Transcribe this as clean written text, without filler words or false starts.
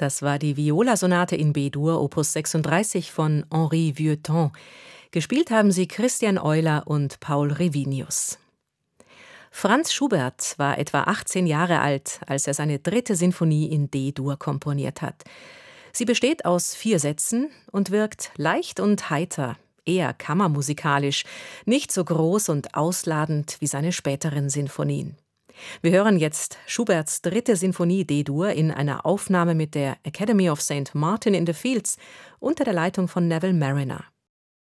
Das war die Viola-Sonate in B-Dur, Opus 36 von Henri Vieuxtemps. Gespielt haben sie Christian Euler und Paul Revinius. Franz Schubert war etwa 18 Jahre alt, als er seine 3. Sinfonie in D-Dur komponiert hat. Sie besteht aus 4 Sätzen und wirkt leicht und heiter, eher kammermusikalisch, nicht so groß und ausladend wie seine späteren Sinfonien. Wir hören jetzt Schuberts 3. Sinfonie D-Dur in einer Aufnahme mit der Academy of St. Martin in the Fields unter der Leitung von Neville Marriner.